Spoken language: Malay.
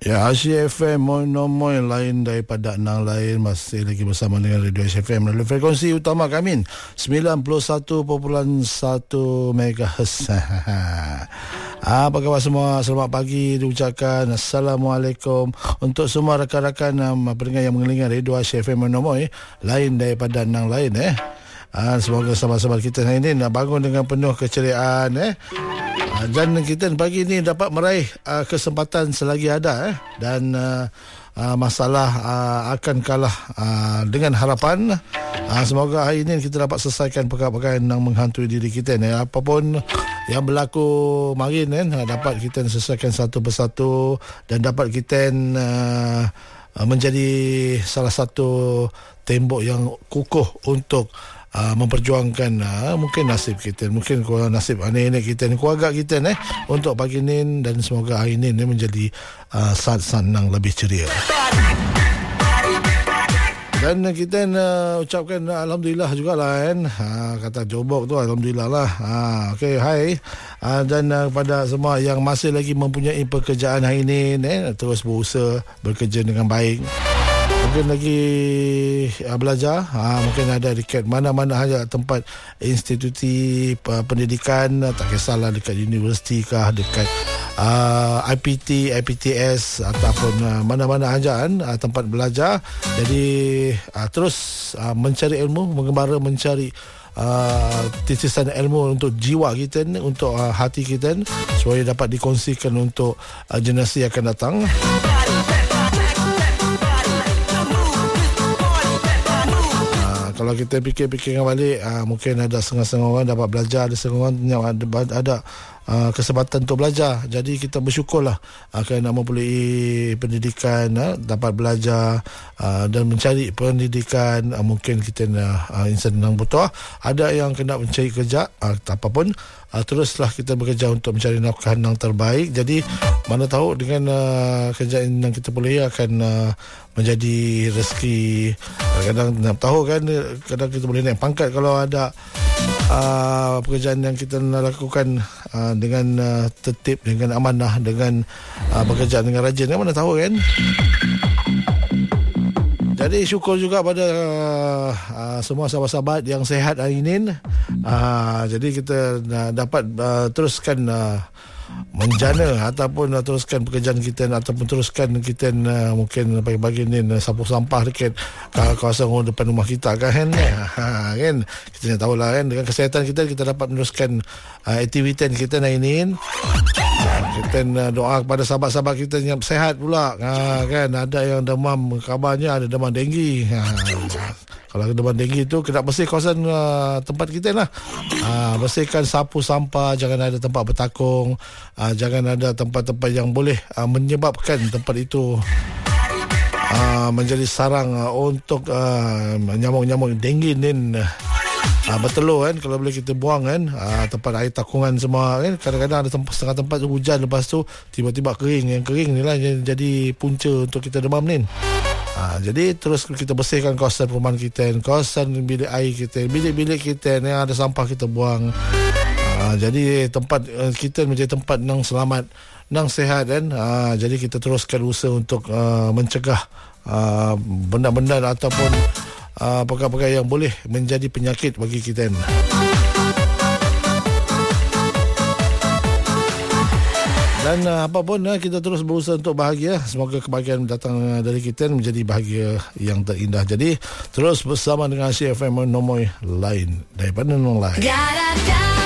Ya, Asia FM Moy lain daripada Nang Lain, masih lagi bersama dengan Radio Asia FM melalui frekuensi utama kami 91.1 MHz. Apa khabar semua? Selamat pagi diucapkan. Assalamualaikum untuk semua rakan-rakan pendengar yang mengelingan Radio Asia FM Moy lain daripada Nang Lain. Semoga sahabat-sahabat kita hari ini nak bangun dengan penuh keceriaan dan kita pagi ini dapat meraih kesempatan selagi ada dan masalah akan kalah dengan harapan. Semoga hari ini kita dapat selesaikan perkara-perkara yang menghantui diri kita apapun yang berlaku marin dapat kita selesaikan satu persatu dan dapat kita menjadi salah satu tembok yang kukuh untuk memperjuangkan mungkin nasib kita, mungkin nasib anak-anak kita, keluarga kita untuk pagi ini, dan semoga hari ini menjadi saat-saat yang lebih ceria. Dan kita ucapkan alhamdulillah jugalah kata Jobok tu, alhamdulillah lah. Okey, hai. Dan kepada semua yang masih lagi mempunyai pekerjaan hari ini terus berusaha bekerja dengan baik. Mungkin lagi belajar, mungkin ada dekat mana-mana saja tempat institusi pendidikan, tak kisahlah dekat universiti kah, dekat IPT, IPTS ataupun mana-mana saja tempat belajar. Jadi terus mencari ilmu, mengembara mencari titisan ilmu untuk jiwa kita, untuk hati kita, supaya dapat dikongsikan untuk generasi akan datang. Kalau kita fikir-fikirkan balik, mungkin ada setengah-setengah orang dapat belajar, ada setengah orang yang ada kesempatan untuk belajar. Jadi kita bersyukurlah kerana mempunyai pendidikan, dapat belajar dan mencari pendidikan. Mungkin kita insan yang butuh, ada yang kena mencari kerja, apapun, teruslah kita bekerja untuk mencari nafkah yang terbaik. Jadi mana tahu dengan kerjaan yang kita boleh akan menjadi rezeki. Kadang tahu kan, kadang kita boleh naik pangkat kalau ada pekerjaan yang kita lakukan dengan tertib, dengan amanah, dengan pekerjaan dengan rajin, mana tahu kan. Jadi syukur juga pada semua sahabat-sahabat yang sihat hari ini. Jadi kita dapat teruskan menjana ataupun teruskan pekerjaan kita, ataupun teruskan kita mungkin pagi-pagi ni sapu sampah dekat kawasan depan rumah kita kan. Kan kita tahulah kan, dengan kesihatan kita dapat meneruskan aktiviti kita hari ini. Kita doa kepada sahabat-sahabat kita yang sehat pula. Kan ada yang demam, kabarnya ada demam denggi. Kalau demam denggi tu kena bersih kawasan tempat kita lah. Bersihkan, sapu sampah, jangan ada tempat bertakung, jangan ada tempat-tempat yang boleh menyebabkan tempat itu menjadi sarang untuk nyamuk-nyamuk denggi ni bertelur kan. Kalau boleh kita buang kan, tempat air takungan semua kan. Kadang-kadang ada setengah tempat hujan, lepas tu tiba-tiba kering. Yang kering ni lah jadi punca untuk kita demam ni. Jadi terus kita bersihkan kawasan perumahan kita, kawasan bilik air kita, bilik-bilik kita yang ada sampah kita buang. Jadi tempat kita menjadi tempat yang selamat, yang sehat kan. Jadi kita teruskan usaha untuk mencegah benda-benda ataupun perkara-perkara yang boleh menjadi penyakit bagi kita. Dan apapun kita terus berusaha untuk bahagia. Semoga kebahagiaan datang dari kita menjadi bahagia yang terindah. Jadi terus bersama dengan Asia FM Moy lain daripada Nang Lain.